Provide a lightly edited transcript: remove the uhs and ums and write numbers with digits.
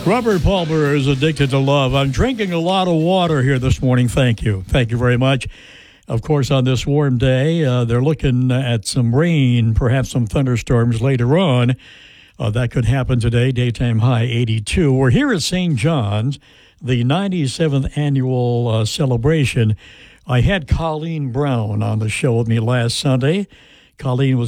Robert Palmer is addicted to love. I'm drinking a lot of water here this morning. Thank you. Thank you very much. Of course, on this warm day, they're looking at some rain, perhaps some thunderstorms later on. That could happen today. Daytime high 82. We're here at St. John's, the 97th annual celebration. I had Colleen Brown on the show with me last Sunday. Colleen was